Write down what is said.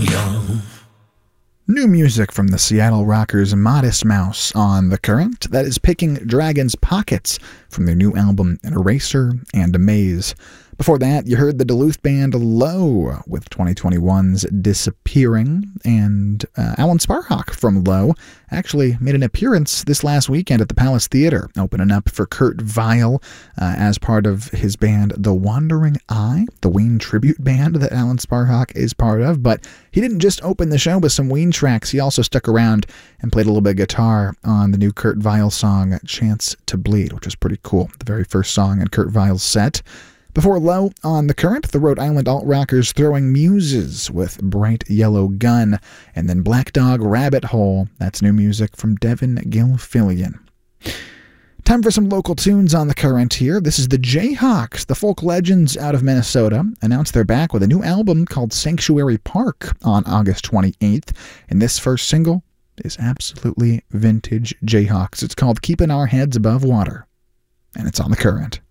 New music from the Seattle rockers Modest Mouse on The Current. That is Picking Dragon's Pockets from their new album An Eraser and a Maze. Before that, you heard the Duluth band Low with 2021's Disappearing, and Alan Sparhawk from Low actually made an appearance this last weekend at the Palace Theater, opening up for Kurt Vile as part of his band The Wandering Eye, the Ween tribute band that Alan Sparhawk is part of. But he didn't just open the show with some Ween tracks, he also stuck around and played a little bit of guitar on the new Kurt Vile song Chance to Bleed, which was pretty cool, the very first song in Kurt Vile's set. Before Low on The Current, the Rhode Island alt-rockers Throwing Muses with Bright Yellow Gun, and then Black Dog Rabbit Hole, that's new music from Devin Gilfillian. Time for some local tunes on The Current here. This is the Jayhawks, the folk legends out of Minnesota, announced they're back with a new album called Sanctuary Park on August 28th, and this first single is absolutely vintage Jayhawks. It's called Keeping Our Heads Above Water, and it's on The Current.